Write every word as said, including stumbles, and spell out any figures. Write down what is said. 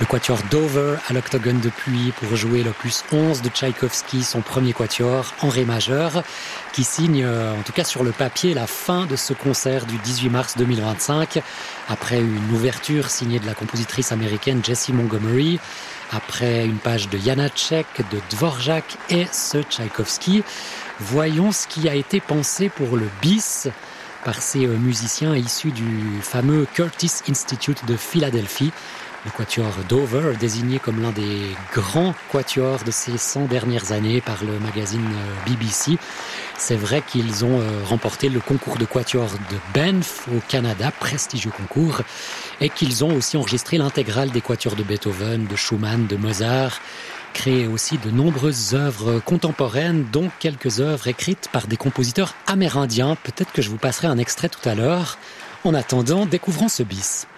Le quatuor Dover à l'Octogone de Puy pour jouer l'opus onze de Tchaïkovski, son premier quatuor en ré majeur, qui signe, en tout cas sur le papier, la fin de ce concert du dix-huit mars deux mille vingt-cinq, après une ouverture signée de la compositrice américaine Jessie Montgomery, après une page de Janacek, de Dvorak et ce Tchaïkovski. Voyons ce qui a été pensé pour le bis par ces musiciens issus du fameux Curtis Institute de Philadelphie. Le quatuor Dover, désigné comme l'un des grands quatuors de ces cent dernières années par le magazine B B C. C'est vrai qu'ils ont remporté le concours de quatuor de Banff au Canada, prestigieux concours, et qu'ils ont aussi enregistré l'intégrale des quatuors de Beethoven, de Schumann, de Mozart, créé aussi de nombreuses œuvres contemporaines, dont quelques œuvres écrites par des compositeurs amérindiens. Peut-être que je vous passerai un extrait tout à l'heure. En attendant, découvrons ce bis.